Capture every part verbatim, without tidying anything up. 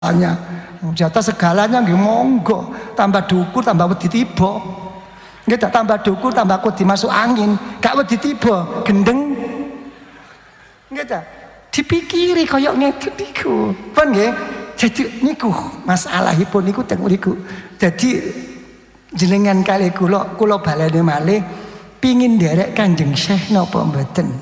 hanya jatah segalanya nggih monggo, tambah dukur tambah wedi tiba. Nggih tak tambah dukur tambah wedi masuk angin, gak wedi tiba, gendeng. Nggih ta? Dipikiri kaya ngeten niku. Pun nggih. Jadi niku masalahipun niku teng mriku. Dadi jenengan kali kula kula baleni malih pingin nderek Kanjeng Syekh napa mboten?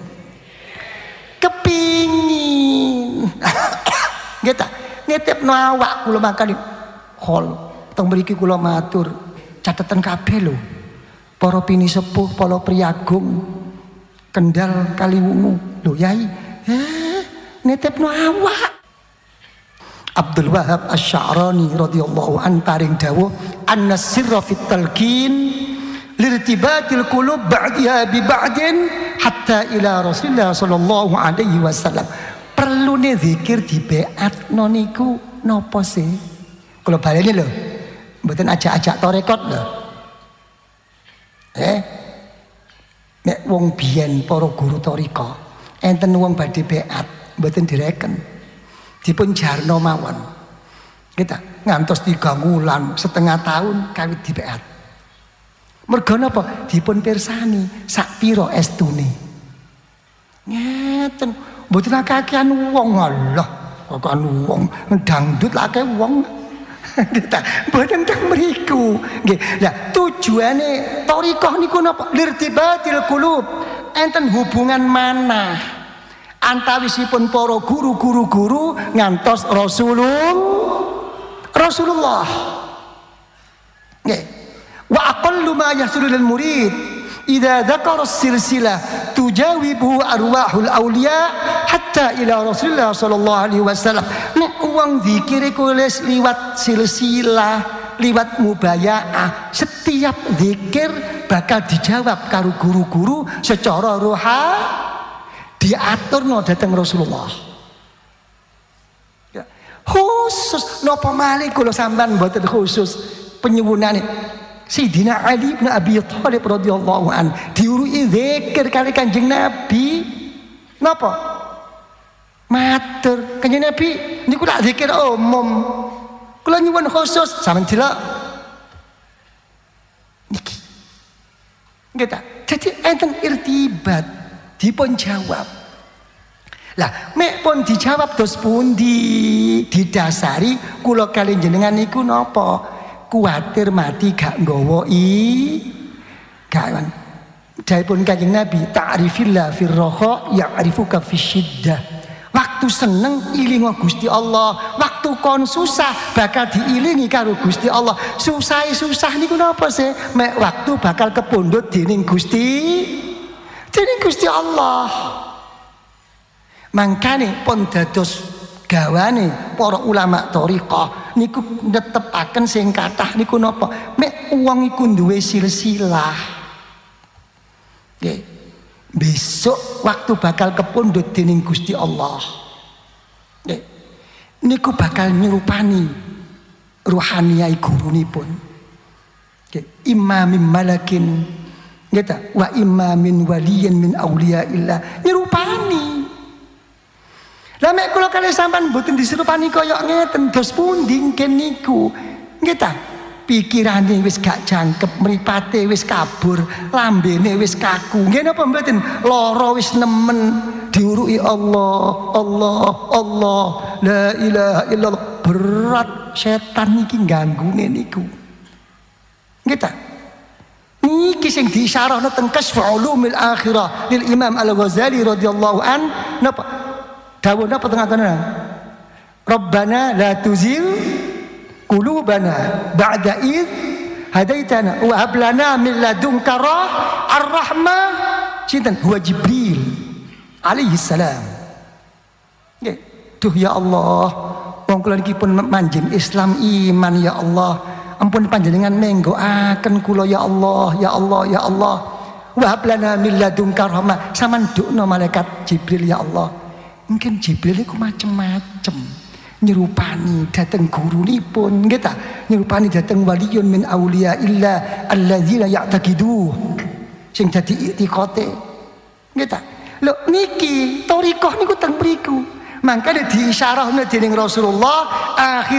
Kepingin. Nggih ta? Nitipno awak kula mangkane hol teng mriki kula matur cateten kabeh lho para pini sepuh para priagung Kendal Kaliwungu lho Yai eh nitipno awak. Abdul Wahab Asy-Sya'rani radhiyallahu an paring dawuh anna sirra fit talqin lirtibatil qulub ba'daha bi ba'din hatta ila Rasulillah sallallahu alaihi wasallam. Perlune zikir dibeatno niku napa sih? Kula baleni lho. Mboten ajak-ajak tarekat lho. Eh. Nek wong biyen para guru tarekat, enten wong badhe beat, mboten direken. Dipun jarno mawon. Kita ngantos tiga wulan, setengah tahun kawit dibeat. Mergo napa? Dipun pirsani sak pira estune. Ngeten. Mboten akakean wong Allah, akakean wong dangdut akeh wong. Kita mboten teng mriku. Nggih. Lah tujuane thariqah niku napa? Lirtibatil qulub. Enten hubungan manah antawisipun para guru-guru guru ngantos Rasulullah. Rasulullah. Nggih. Wa aqallu ma yahsulu lil murid idza dzakara silsilah tujawibu arwahul auliya hatta ila Rasulullah sallallahu alaihi wasallam. Nek wong zikir iku wis liwat silsilah, liwat mubayaah, setiap zikir bakal dijawab karo guru-guru secara rohani, diaturno dateng Rasulullah. Ya. Khusus napa malih kula sampean mboten khusus penyuwunane Sayyidina Ali bin Abi Thalib radhiyallahu an diurui zikir kali Kanjeng Nabi. Napa? Matur Kanjeng Nabi niku lak zikir umum. Kula nyuwun khusus sampeyan delok niki. Nggih ta? Dadi enten irtibat dipun jawab. Lah mek pun dijawab dos pundi didasari kula kali jenengan niku napa? Kuatir mati gak nggawa i kawan jaipun Kanjeng Nabi ta'rifillah fir raha ya'rifuka fisyiddah. Waktu seneng ilingo Gusti Allah, waktu kon susah bakal diilingi karo Gusti Allah. Susah susah niku napa sih? Mek waktu bakal kepundhut dening Gusti dening Gusti Allah. Mangkane pun dados gawane para ulama thariqah niku netepaken sing kathah niku napa? Mek wong iku duwe silsilah. Nggih. Besok waktu bakal kepundhut dening Gusti Allah. Nggih. Niku bakal nyerupani ruhaniyai gurunipun. Nggih. Imamim malakin nggih ta wa imamin waliyin min auliyaillah nyerupani. Lah mek kula kali sampean mboten diserupani kaya ngeten dos pundi ngken niku. Nggih ta? Pikirane wis gak jangkep, mripate wis kabur, lambene wis kaku. Nggih napa mboten? Lara wis nemen diuruki Allah, Allah, Allah, la ilaha illallah. Berat setan niki ganggune niku. Nggih ta? Niki sing diisyarahno teng Kasfu Ulumil Akhirah lil Imam Al-Ghazali radhiyallahu an napa? Dawuh napa tengah-tengah? Rabbana la tuzigh qulubana ba'da id hadaitana wa hab lana min ladunka ar-rahmah. Sinten? Huwa Jibril alaihi salam. Nggih. Duh ya Allah, wong kula niki pun manjen Islam iman ya Allah. Ampun panjenengan menggoaken kula ya Allah, ya Allah, ya Allah. Wa hab lana min ladunka rahmah. Saman dukno malaikat Jibril ya Allah. Mungkin Jibril itu macam-macam nyerupani dateng gurunipun nggih ta nyerupani dateng waliyun min auliya illa alladzina ya'taqidu sing dadi i'tiqate nggih ta lho niki thariqah niku teng mriku Mangkane diisyarahna dening Rasulullah akhir